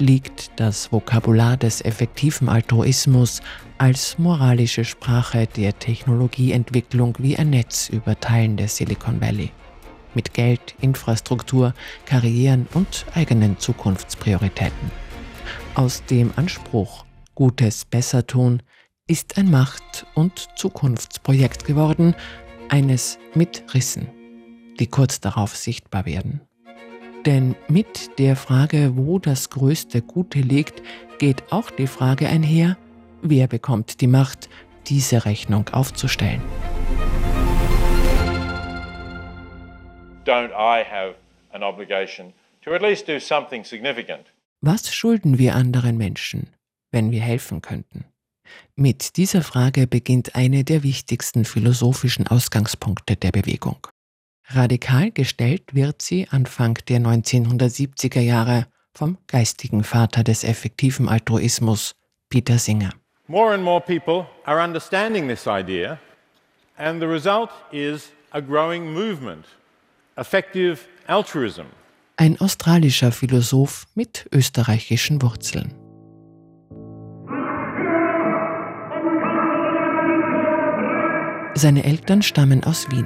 liegt das Vokabular des effektiven Altruismus als moralische Sprache der Technologieentwicklung wie ein Netz über Teilen des Silicon Valley. Mit Geld, Infrastruktur, Karrieren und eigenen Zukunftsprioritäten. Aus dem Anspruch, Gutes besser tun, ist ein Macht- und Zukunftsprojekt geworden, eines mit Rissen, die kurz darauf sichtbar werden. Denn mit der Frage, wo das größte Gute liegt, geht auch die Frage einher, wer bekommt die Macht, diese Rechnung aufzustellen. Don't I have an obligation to at least do something significant? Was schulden wir anderen Menschen, wenn wir helfen könnten? Mit dieser Frage beginnt eine der wichtigsten philosophischen Ausgangspunkte der Bewegung. Radikal gestellt wird sie Anfang der 1970er Jahre vom geistigen Vater des effektiven Altruismus, Peter Singer. More and more people are understanding this idea, and the result is a growing movement, effective altruism. Ein australischer Philosoph mit österreichischen Wurzeln. Seine Eltern stammen aus Wien.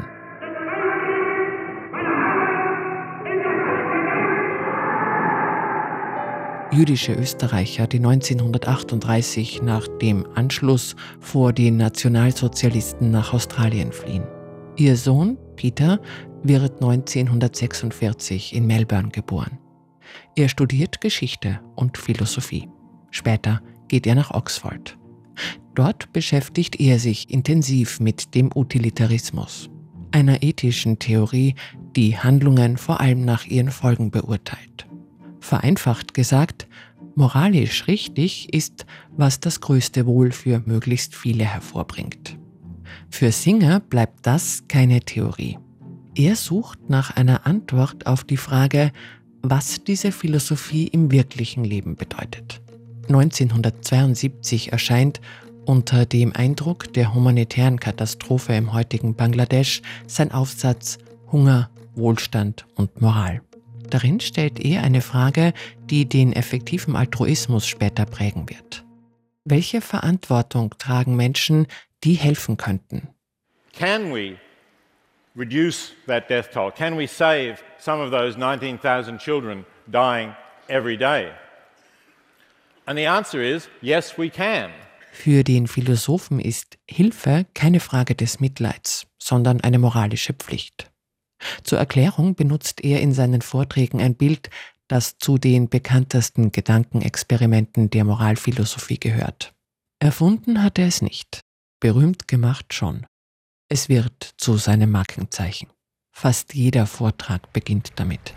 Jüdische Österreicher, die 1938 nach dem Anschluss vor den Nationalsozialisten nach Australien fliehen. Ihr Sohn, Peter, wird 1946 in Melbourne geboren. Er studiert Geschichte und Philosophie. Später geht er nach Oxford. Dort beschäftigt er sich intensiv mit dem Utilitarismus, einer ethischen Theorie, die Handlungen vor allem nach ihren Folgen beurteilt. Vereinfacht gesagt, moralisch richtig ist, was das größte Wohl für möglichst viele hervorbringt. Für Singer bleibt das keine Theorie. Er sucht nach einer Antwort auf die Frage, was diese Philosophie im wirklichen Leben bedeutet. 1972 erscheint unter dem Eindruck der humanitären Katastrophe im heutigen Bangladesch sein Aufsatz Hunger, Wohlstand und Moral. Darin stellt er eine Frage, die den effektiven Altruismus später prägen wird. Welche Verantwortung tragen Menschen, die helfen könnten? Can we reduce that death toll? Can we save some of those 19,000 children dying every day? And the answer is, yes, we can. Für den Philosophen ist Hilfe keine Frage des Mitleids, sondern eine moralische Pflicht. Zur Erklärung benutzt er in seinen Vorträgen ein Bild, das zu den bekanntesten Gedankenexperimenten der Moralphilosophie gehört. Erfunden hat er es nicht, berühmt gemacht schon. Es wird zu seinem Markenzeichen. Fast jeder Vortrag beginnt damit.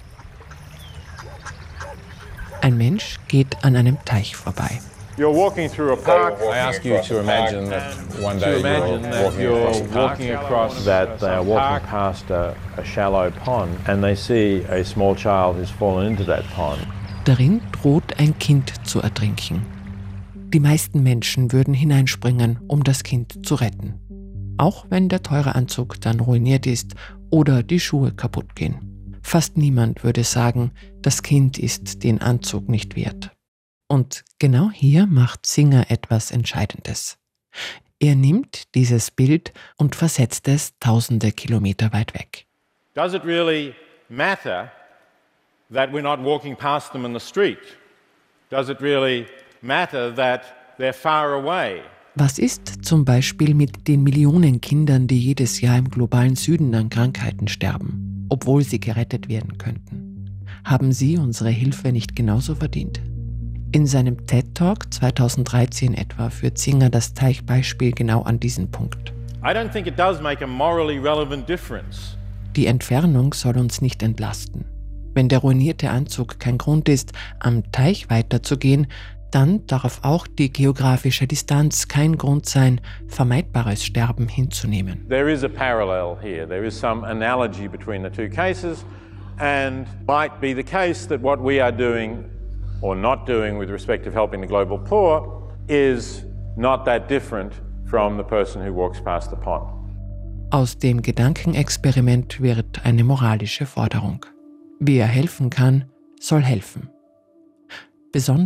Ein Mensch geht an einem Teich vorbei. You're walking through a park. I ask you to imagine that one day you're walking across that they are walking past a shallow pond and they see a small child who's fallen into that pond. Darin droht ein Kind zu ertrinken. Die meisten Menschen würden hineinspringen, um das Kind zu retten. Auch wenn der teure Anzug dann ruiniert ist oder die Schuhe kaputt gehen. Fast niemand würde sagen, das Kind ist den Anzug nicht wert. Und genau hier macht Singer etwas Entscheidendes. Er nimmt dieses Bild und versetzt es tausende Kilometer weit weg. Does it really matter that we're not walking past them in the street? Does it really matter that they're far away? Was ist zum Beispiel mit den Millionen Kindern, die jedes Jahr im globalen Süden an Krankheiten sterben, obwohl sie gerettet werden könnten? Haben sie unsere Hilfe nicht genauso verdient? In seinem TED-Talk 2013 etwa führt Singer das Teichbeispiel genau an diesen Punkt. I don't think it does make a morally relevant difference. Die Entfernung soll uns nicht entlasten. Wenn der ruinierte Anzug kein Grund ist, am Teich weiterzugehen, dann darf auch die geografische Distanz kein Grund sein, vermeidbares Sterben hinzunehmen. There is a parallel here. There is some analogy between the two cases, and might be the case that what we are doing or not doing with respect to helping the global poor is not that different from the person who walks past the pond. Aus dem Gedankenexperiment wird eine moralische Forderung. Wer helfen kann, soll helfen. Besonders